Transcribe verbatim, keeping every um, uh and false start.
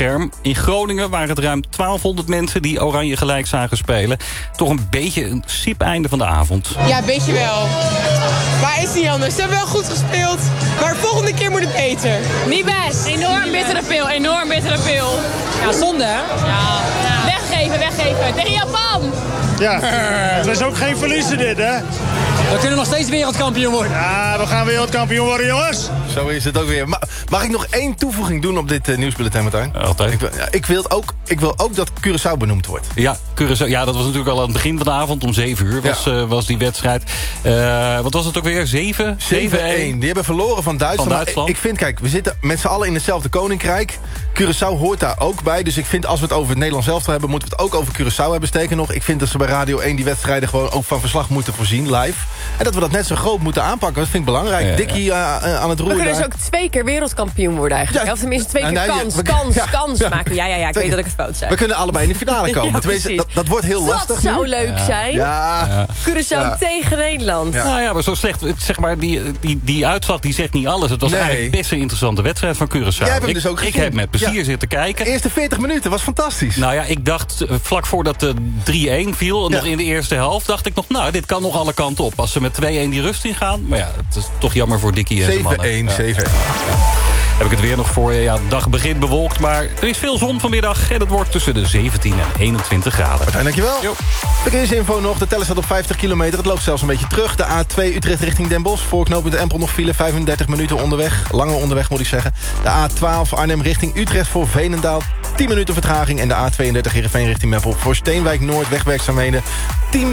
scherm. In Groningen waren het ruim twaalfhonderd mensen die Oranje gelijk zagen spelen. Toch een beetje een sip einde van de avond. Ja, een beetje wel. Maar is niet anders. Ze hebben wel goed gespeeld. Maar volgende keer moet het beter. Niet best. Enorm bittere pil. Enorm bittere pil. Ja, zonde hè? Ja. ja. Weggeven, weggeven. Tegen Japan. Ja, het was ook geen verliezen dit, hè? We kunnen nog steeds wereldkampioen worden. Ja, we gaan wereldkampioen worden, jongens. Zo is het ook weer. Ma mag ik nog één toevoeging doen op dit uh, nieuwsbulletin, Martijn? Altijd. Ik wil, ja, ik, wil ook, ik wil ook dat Curaçao benoemd wordt. Ja, Curaçao, ja, dat was natuurlijk al aan het begin van de avond. Om zeven uur was, ja. uh, was die wedstrijd. Uh, wat was het ook weer? zeven? zeven een. Die hebben verloren van Duitsland. Van Duitsland. Ik, ik vind, kijk, we zitten met z'n allen in hetzelfde koninkrijk. Curaçao hoort daar ook bij. Dus ik vind, als we het over het Nederlands elftal hebben, moeten we het ook over Curaçao hebben. Steken nog. Ik vind dat ze bij Radio één die wedstrijden gewoon ook van verslag moeten voorzien, live. En dat we dat net zo groot moeten aanpakken. Dat vind ik belangrijk. Ja, Dikkie uh, uh, aan het roer. We kunnen dus ook twee keer wereldkampioen worden eigenlijk. Ja, of tenminste twee keer nou, nou, kans, ja, we, kans, ja, kans ja, maken. Ja, ja, ja, ik weet dat ik het fout zei. We kunnen allebei in de finale komen. ja, Tenminste, dat, dat wordt heel lastig. Dat zou leuk ja. zijn. Ja. Ja. Curaçao ja. tegen Nederland. Ja. Nou ja, maar zo slecht, zeg maar, die, die, die uitslag die zegt niet alles. Het was nee. eigenlijk best een interessante wedstrijd van Curaçao. Jij hebt hem ik, dus ook ik heb met plezier ja. zitten kijken. De eerste veertig minuten was fantastisch. Nou ja, ik dacht vlak voordat de drie een viel, ja. nog in de eerste helft, dacht ik nog, nou, dit kan nog alle kanten op. Als ze met twee een die rust ingaan. Maar ja, het is toch jammer voor Dikkie en zijn mannen. zeven een, zeven een. Heb ik het weer nog voor je. Ja, de dag begint bewolkt, maar er is veel zon vanmiddag. En het wordt tussen de zeventien en eenentwintig graden. Martijn, dankjewel. Jo. Verkeersinfo nog. De teller staat op vijftig kilometer. Het loopt zelfs een beetje terug. De A twee Utrecht richting Den Bosch. Voor knooppunt Empel nog file. vijfendertig minuten onderweg. Langer onderweg moet ik zeggen. De A twaalf Arnhem richting Utrecht voor Veenendaal. tien minuten vertraging. En de A tweeëndertig Heerenveen richting Meppel. Voor Steenwijk Noord wegwerkzaamheden. tien